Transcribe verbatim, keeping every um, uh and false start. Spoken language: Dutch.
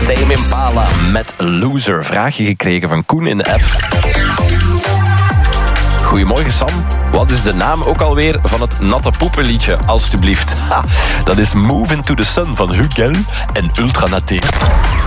Tame Impala met Loser. Vraagje gekregen van Koen in de app. Goedemorgen Sam. Wat is de naam ook alweer van het natte poepenliedje, alstublieft? Ha, dat is Move Into The Sun van Hugel en Ultranaté.